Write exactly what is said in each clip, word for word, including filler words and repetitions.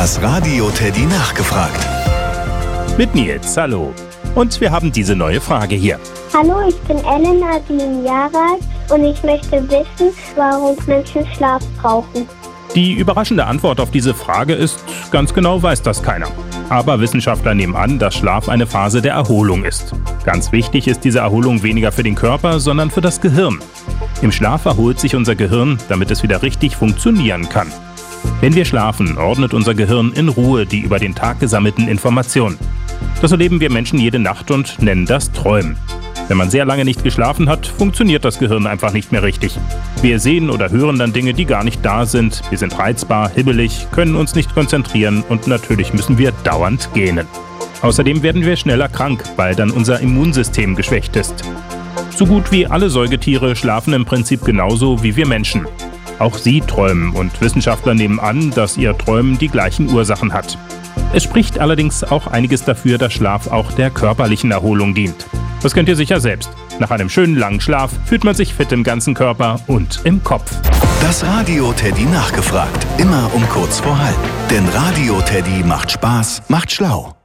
Das Radio Teddy nachgefragt. Mit Nils, hallo. Und wir haben diese neue Frage hier. Hallo, ich bin Elena, sieben Jahre alt und ich möchte wissen, warum Menschen Schlaf brauchen. Die überraschende Antwort auf diese Frage ist, ganz genau weiß das keiner. Aber Wissenschaftler nehmen an, dass Schlaf eine Phase der Erholung ist. Ganz wichtig ist diese Erholung weniger für den Körper, sondern für das Gehirn. Im Schlaf erholt sich unser Gehirn, damit es wieder richtig funktionieren kann. Wenn wir schlafen, ordnet unser Gehirn in Ruhe die über den Tag gesammelten Informationen. Das erleben wir Menschen jede Nacht und nennen das Träumen. Wenn man sehr lange nicht geschlafen hat, funktioniert das Gehirn einfach nicht mehr richtig. Wir sehen oder hören dann Dinge, die gar nicht da sind. Wir sind reizbar, hibbelig, können uns nicht konzentrieren und natürlich müssen wir dauernd gähnen. Außerdem werden wir schneller krank, weil dann unser Immunsystem geschwächt ist. So gut wie alle Säugetiere schlafen im Prinzip genauso wie wir Menschen. Auch sie träumen und Wissenschaftler nehmen an, dass ihr Träumen die gleichen Ursachen hat. Es spricht allerdings auch einiges dafür, dass Schlaf auch der körperlichen Erholung dient. Das kennt ihr sicher selbst. Nach einem schönen langen Schlaf fühlt man sich fit im ganzen Körper und im Kopf. Das Radio Teddy nachgefragt. Immer um kurz vor halb. Denn Radio Teddy macht Spaß, macht schlau.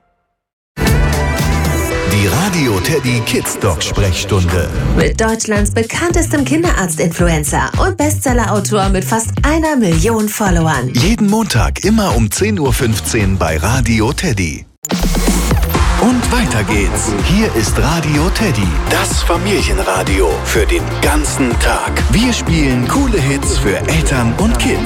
Die Radio Teddy Kids Dog Sprechstunde. Mit Deutschlands bekanntestem Kinderarzt-Influencer und Bestsellerautor mit fast einer Million Followern. Jeden Montag immer um zehn Uhr fünfzehn bei Radio Teddy. Und weiter geht's. Hier ist Radio Teddy, das Familienradio für den ganzen Tag. Wir spielen coole Hits für Eltern und Kids.